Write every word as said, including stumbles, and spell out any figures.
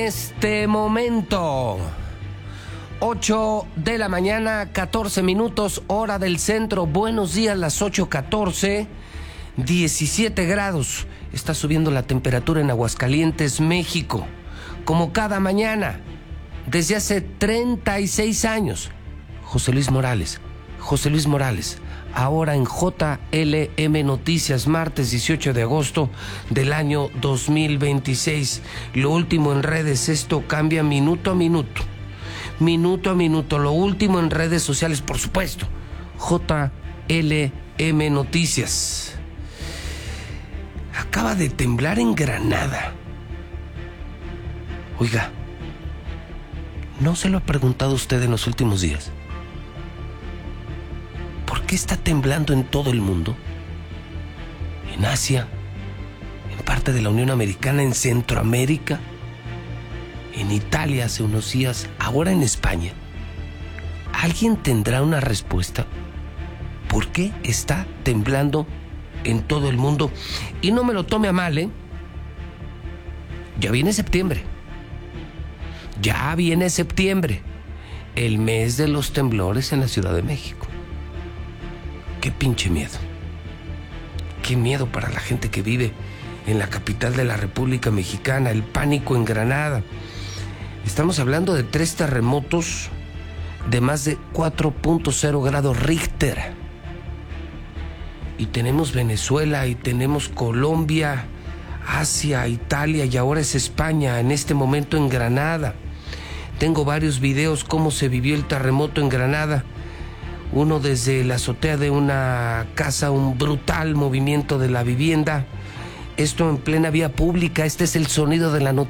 este momento. ocho de la mañana, catorce minutos, hora del centro. Buenos días, las ocho catorce, diecisiete grados. Está subiendo la temperatura en Aguascalientes, México. Como cada mañana, desde hace treinta y seis años. José Luis Morales, José Luis Morales, ahora en J L M Noticias, martes dieciocho de agosto del año dos mil veintiséis. Lo último en redes, esto cambia minuto a minuto. Minuto a minuto, lo último en redes sociales, por supuesto. J L M Noticias. Acaba de temblar en Granada. Oiga, ¿no se lo ha preguntado usted en los últimos días? ¿Por qué está temblando en todo el mundo? En Asia, en parte de la Unión Americana, en Centroamérica, en Italia hace unos días, ahora en España. ¿Alguien tendrá una respuesta? ¿Por qué está temblando en todo el mundo? Y no me lo tome a mal, ¿eh? Ya viene septiembre. Ya viene septiembre, el mes de los temblores en la Ciudad de México. Qué pinche miedo. Qué miedo para la gente que vive en la capital de la República Mexicana, el pánico en Granada. Estamos hablando de tres terremotos de más de cuatro punto cero grados Richter. Y tenemos Venezuela, y tenemos Colombia, Asia, Italia, y ahora es España, en este momento en Granada. Tengo varios videos cómo se vivió el terremoto en Granada. Uno desde la azotea de una casa, un brutal movimiento de la vivienda. Esto en plena vía pública. Este es el sonido de la noticia.